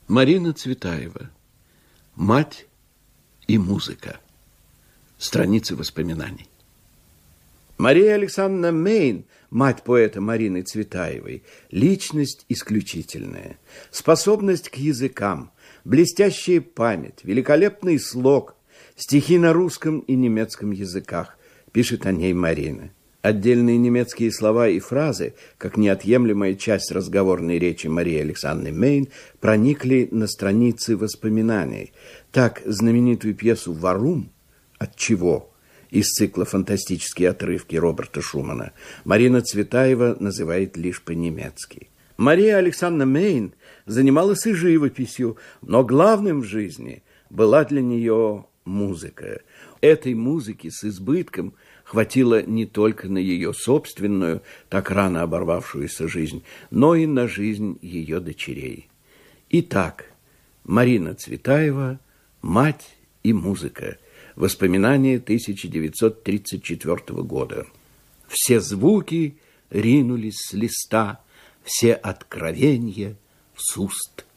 Марина Цветаева. Мать и музыка. Страницы воспоминаний. Мария Александровна Мейн, мать поэта Марины Цветаевой, личность исключительная, способность к языкам, блестящая память, великолепный слог, стихи на русском и немецком языках, пишет о ней Марина. Отдельные немецкие слова и фразы, как неотъемлемая часть разговорной речи Марии Александровны Мейн, проникли на страницы воспоминаний. Так, знаменитую пьесу «Варум» «От чего?» из цикла «Фантастические отрывки» Роберта Шумана Марина Цветаева называет лишь по-немецки. Мария Александровна Мейн занималась и живописью, но главным в жизни была для нее музыка. Этой музыки с избытком хватило не только на ее собственную, так рано оборвавшуюся жизнь, но и на жизнь ее дочерей. Итак, Марина Цветаева, мать и музыка. Воспоминания 1934 года. Все звуки ринулись с листа, все откровения с уст.